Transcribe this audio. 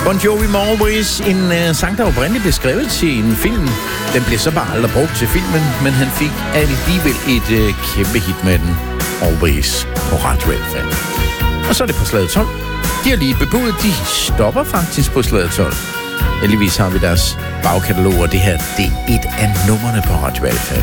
Bon Jovi med Always, en sang, der oprindeligt blev skrevet til en film. Den blev så bare aldrig brugt til filmen, men han fik alligevel et kæmpe hit med den. Always på Radio FM. Og så er det på Slaget 12. De har lige bebudet, de stopper faktisk på Slaget 12. Heldigvis har vi deres bagkatalog, og det her, det er et af numrene på Radio FM.